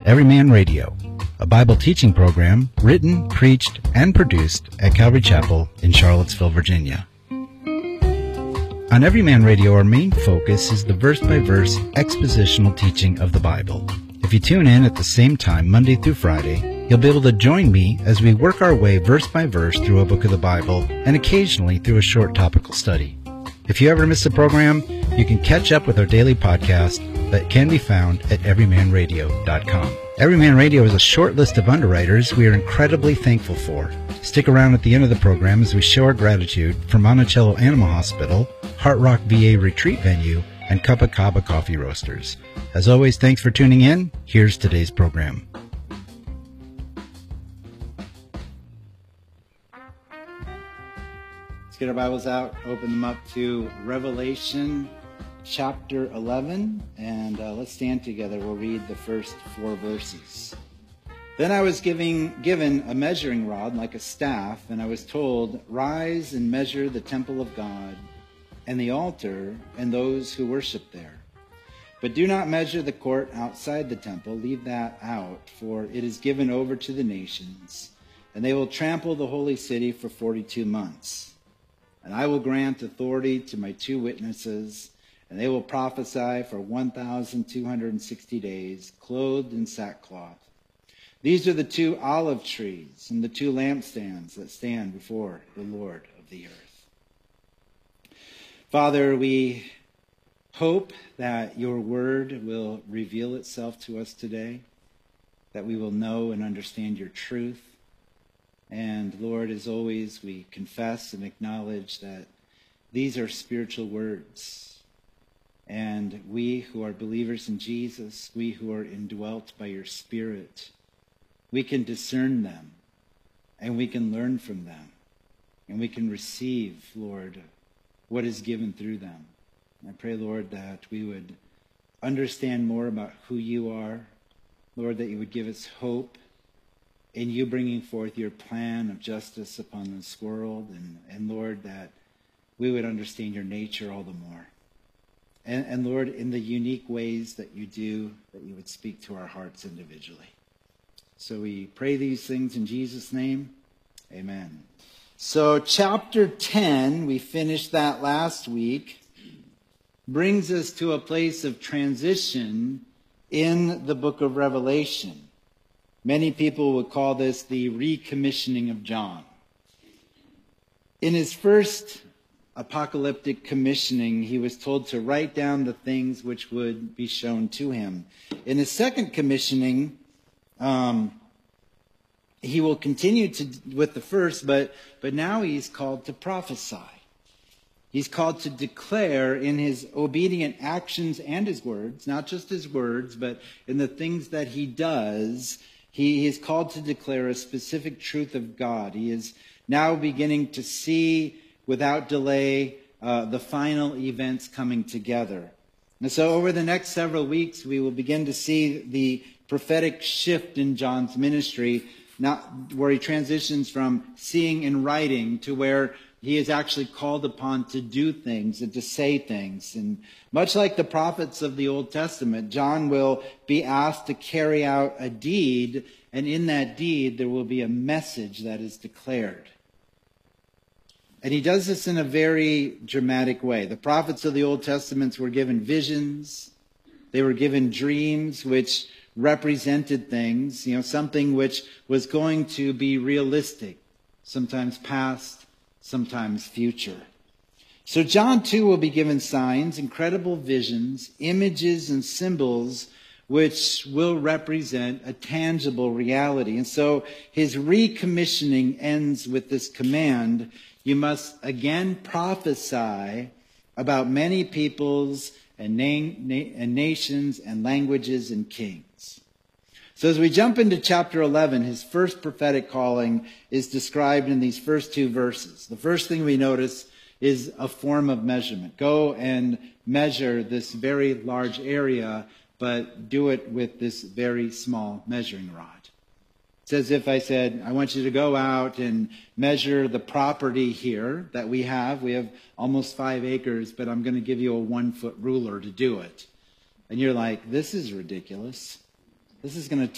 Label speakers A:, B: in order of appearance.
A: Every Man Radio, a Bible teaching program written, preached, and produced at Calvary Chapel in Charlottesville, Virginia. On Every Man Radio, our main focus is the verse-by-verse expositional teaching of the Bible. If you tune in at the same time, Monday through Friday, you'll be able to join me as we work our way verse by verse through a book of the Bible and occasionally through a short topical study. If you ever miss a program, you can catch up with our daily podcast that can be found at everymanradio.com. Every Man Radio is a short list of underwriters we are incredibly thankful for. Stick around at the end of the program as we show our gratitude for Monticello Animal Hospital, Heart Rock VA Retreat Venue, and Copacabana Coffee Roasters. As always, thanks for tuning in. Here's today's program. Let's get our Bibles out, open them up to Revelation chapter 11, and let's stand together. We'll read the first 4 verses. Then I was given a measuring rod like a staff, and I was told, "Rise and measure the temple of God, and the altar, and those who worship there. But do not measure the court outside the temple. Leave that out, for it is given over to the nations, and they will trample the holy city for 42 months. And I will grant authority to my 2 witnesses, and they will prophesy for 1,260 days, clothed in sackcloth. These are the 2 olive trees and the 2 lampstands that stand before the Lord of the earth." Father, we hope that your word will reveal itself to us today, that we will know and understand your truth. And Lord, as always, we confess and acknowledge that these are spiritual words. And we who are believers in Jesus, we who are indwelt by your Spirit, we can discern them, and we can learn from them, and we can receive, Lord, what is given through them. I pray, Lord, that we would understand more about who you are. Lord, that you would give us hope in you bringing forth your plan of justice upon this world. And Lord, that we would understand your nature all the more. And Lord, in the unique ways that you do, that you would speak to our hearts individually. So we pray these things in Jesus' name. Amen. So chapter 10, we finished that last week, brings us to a place of transition in the book of Revelation. Many people would call this the recommissioning of John. In his first apocalyptic commissioning, he was told to write down the things which would be shown to him. In his second commissioning, he will continue with the first, but now he's called to prophesy. He's called to declare in his obedient actions and his words, not just his words, but in the things that he does. He is called to declare a specific truth of God. He is now beginning to see without delay the final events coming together. And so over the next several weeks, we will begin to see the prophetic shift in John's ministry, where he transitions from seeing and writing to where he is actually called upon to do things and to say things. And much like the prophets of the Old Testament, John will be asked to carry out a deed, and in that deed there will be a message that is declared. And he does this in a very dramatic way. The prophets of the Old Testament were given visions. They were given dreams which represented things, something which was going to be realistic, sometimes past, sometimes future. So John too will be given signs, incredible visions, images and symbols which will represent a tangible reality. And so his recommissioning ends with this command: you must again prophesy about many peoples and nations and languages and kings. So as we jump into chapter 11, his first prophetic calling is described in these first 2 verses. The first thing we notice is a form of measurement. Go and measure this very large area, but do it with this very small measuring rod. It's as if I said, I want you to go out and measure the property here that we have. We have almost 5 acres, but I'm going to give you a 1-foot ruler to do it. And you're like, this is ridiculous. This is going to